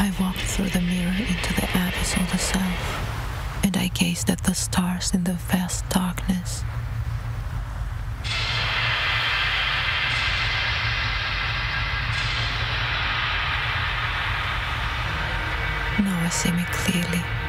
I walked through the mirror into the abyss of the self, and I gazed at the stars in the vast darkness. Now I see me clearly.